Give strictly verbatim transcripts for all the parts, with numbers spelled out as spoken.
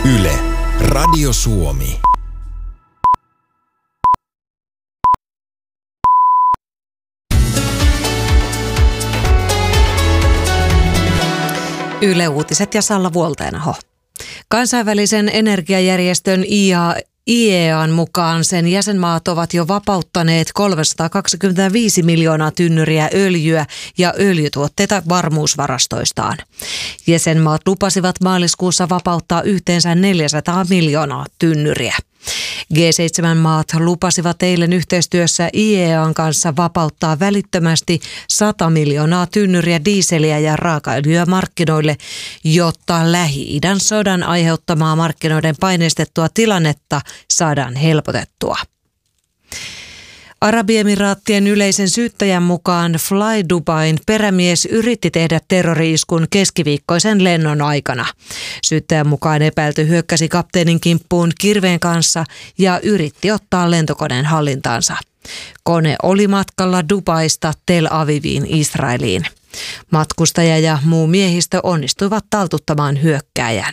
Yle, Radio Suomi. Yle Uutiset ja Salla Vuolteenaho. Kansainvälisen energiajärjestön I E A:n mukaan sen jäsenmaat ovat jo vapauttaneet kolmesataakaksikymmentäviisi miljoonaa tynnyriä öljyä ja öljytuotteita varmuusvarastoistaan. Jäsenmaat lupasivat maaliskuussa vapauttaa yhteensä neljäsataa miljoonaa tynnyriä. G seitsemän maat lupasivat eilen yhteistyössä I E A:n kanssa vapauttaa välittömästi sata miljoonaa tynnyriä diiseliä ja raakaöljyä markkinoille, jotta Lähi-idän sodan aiheuttamaa markkinoiden paineistettua tilannetta saadaan helpotettua. Arabiemiraattien yleisen syyttäjän mukaan Fly Dubain perämies yritti tehdä terrori-iskun keskiviikkoisen lennon aikana. Syyttäjän mukaan epäilty hyökkäsi kapteenin kimppuun kirveen kanssa ja yritti ottaa lentokoneen hallintaansa. Kone oli matkalla Dubaista Tel Aviviin Israeliin. Matkustaja ja muu miehistö onnistuivat taltuttamaan hyökkääjän.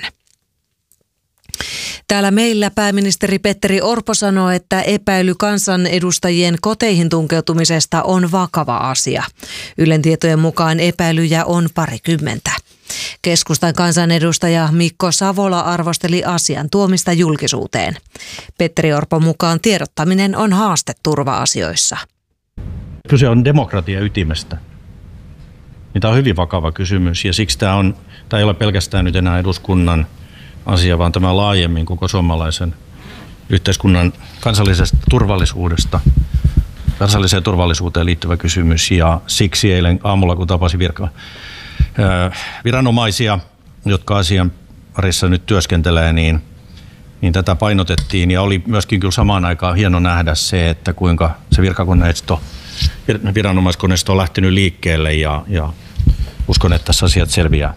Täällä meillä pääministeri Petteri Orpo sanoo, että epäily kansanedustajien koteihin tunkeutumisesta on vakava asia. Ylen tietojen mukaan epäilyjä on parikymmentä. Keskustan kansanedustaja Mikko Savola arvosteli asian tuomista julkisuuteen. Petteri Orpon mukaan tiedottaminen on haaste turva-asioissa. Kyse on demokratia ytimestä. Tämä on hyvin vakava kysymys ja siksi tämä, on, tämä ei ole pelkästään nyt enää eduskunnan asia, vaan tämä laajemmin koko suomalaisen yhteiskunnan kansallisesta turvallisuudesta, kansalliseen turvallisuuteen liittyvä kysymys. Ja siksi eilen aamulla, kun tapasin virka, viranomaisia, jotka asian parissa nyt työskentelee, niin, niin tätä painotettiin. Ja oli myöskin kyllä samaan aikaan hieno nähdä se, että kuinka se virkakoneisto, viranomaiskoneisto on lähtenyt liikkeelle ja, ja uskon, että tässä asiat selviää.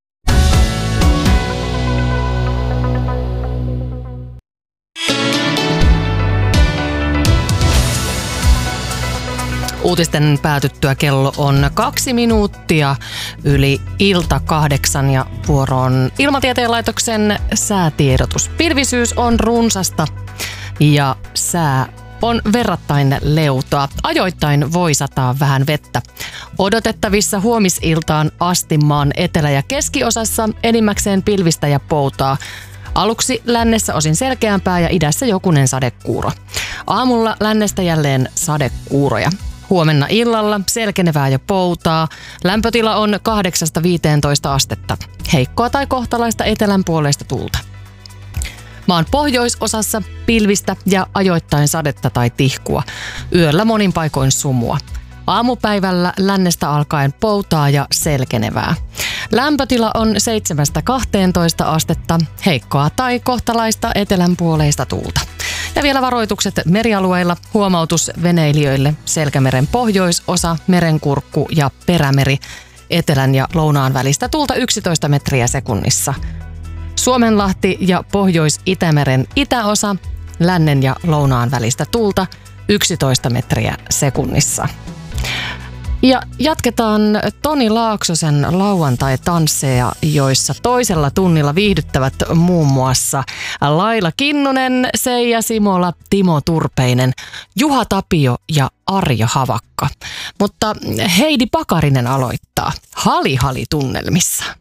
Uutisten päätyttyä kello on kaksi minuuttia yli ilta kahdeksan ja vuoroon Ilmatieteen laitoksen säätiedotus. Pilvisyys on runsasta ja sää on verrattain leutoa. Ajoittain voi sataa vähän vettä. Odotettavissa huomisiltaan asti maan etelä- ja keskiosassa enimmäkseen pilvistä ja poutaa. Aluksi lännessä osin selkeämpää ja idässä jokunen sadekuuro. Aamulla lännestä jälleen sadekuuroja. Huomenna illalla selkenevää ja poutaa. Lämpötila on kahdeksasta viiteentoista astetta. Heikkoa tai kohtalaista etelän puoleista tuulta. Maan pohjoisosassa pilvistä ja ajoittain sadetta tai tihkua. Yöllä monin paikoin sumua. Aamupäivällä lännestä alkaen poutaa ja selkenevää. Lämpötila on seitsemästä kahteentoista astetta. Heikkoa tai kohtalaista etelän puoleista tuulta. Ja vielä varoitukset merialueilla, huomautus veneilijöille, Selkämeren pohjoisosa, Merenkurkku ja Perämeri, etelän ja lounaan välistä tuulta yksitoista metriä sekunnissa. Suomenlahti ja Pohjois-Itämeren itäosa, lännen ja lounaan välistä tuulta yksitoista metriä sekunnissa. Ja jatketaan Toni Laaksosen lauantai-tansseja, joissa toisella tunnilla viihdyttävät muun muassa Laila Kinnunen, Seija Simola, Timo Turpeinen, Juha Tapio ja Arjo Havakka. Mutta Heidi Pakarinen aloittaa Hali Hali -tunnelmissa.